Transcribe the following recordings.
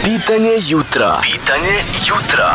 Pitanje jutra. Pitanje jutra.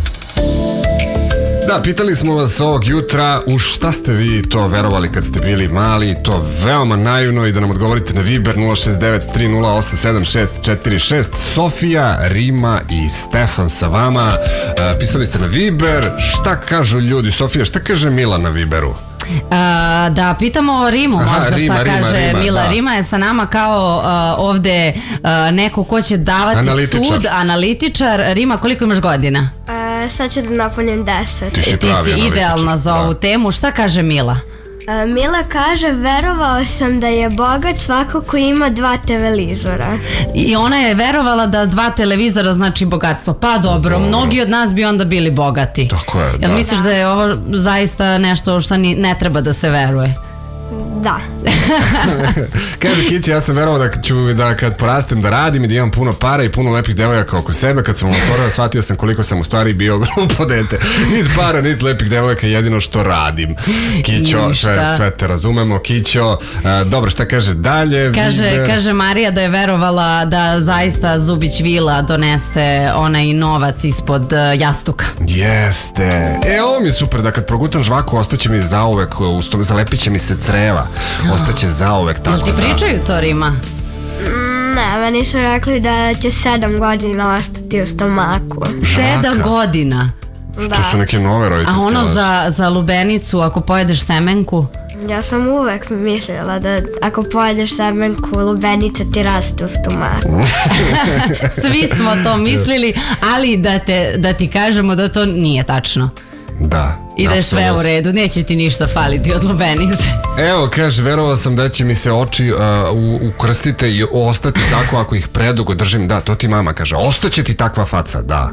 Da, pitali smo vas ovog jutra u šta ste vi to verovali kad ste bili mali, to veoma naivno, i da nam odgovorite na Viber 069-308-7646. Sofija, Rima i Stefan sa vama. Pisali ste na Viber, šta kažu ljudi? Sofija, šta kaže Mila na Viberu? Da pitamo Rimu možda šta kaže Mila. Da. Rima je sa nama kao ovde neko ko će davati sud, analitičar. Rima, koliko imaš godina? Sad ću da napunim 10. Ti si idealna za ovu temu. Šta kaže Mila? Mila kaže, verovao sam da je bogat svako ko ima 2 televizora. I ona je verovala da 2 televizora znači bogatstvo. Pa dobro, mnogi od nas bi onda bili bogati. Tako je, da. Jel misliš da je ovo zaista nešto što ne treba da se veruje? Da. Kaže Kići, ja sam verovao da ću kad porastem da radim i da imam puno para i puno lepih devojaka oko sebe. Kad sam otvorio, shvatio sam koliko sam u stvari bio glupo dete. Nit para, nit lepih devojaka, jedino što radim. Kićo, sve te razumemo. Kićo, dobro, šta kaže dalje? Kaže Marija da je verovala da zaista Zubić Vila donese onaj novac ispod jastuka. Jeste. Ovo mi je super, da kad progutam žvaku ostaće mi zauvek, zalepit će mi se creva. Ostaće zauvek tako. Jel ti pričaju to, Rima? Ne, meni su rekli da će 7 godina ostati u stomaku. 7 godina? Da. To su neke nove roditeljske laži. A ono laži. za lubenicu, ako pojedeš semenku? Ja sam uvek mislila da ako pojedeš semenku, lubenica ti raste u stomaku. Svi smo to mislili, ali da ti kažemo da to nije tačno. Da. I da je sve u redu, neće ti ništa faliti od lubenice. Evo, kaže, verovao sam da će mi se oči ukrstite i ostati tako ako ih predugo držim. Da, to ti mama kaže, ostaće ti takva faca, da.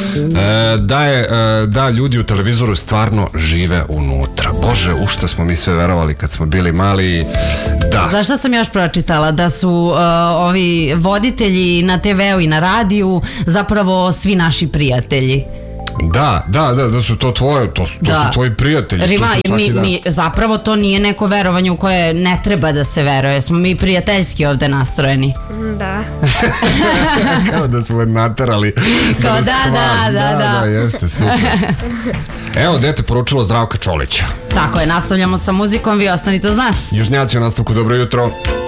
Da, ljudi u televizoru stvarno žive unutra. Bože, u što smo mi sve verovali kad smo bili mali. Da. Zašto sam još pročitala? Da su ovi voditelji na TV-u i na radiju zapravo svi naši prijatelji. Da su to tvoje, to su tvoji prijatelji. Rima, zapravo to nije neko verovanje u koje ne treba da se veruje. Smo mi prijateljski ovde nastrojeni. Da. Kao da smo naterali. Kao da, jeste, super. Evo, dete poručilo Zdravka Čolića. Tako je, nastavljamo sa muzikom, vi ostanite uz nas. Južnjaci u nastavku, dobro jutro.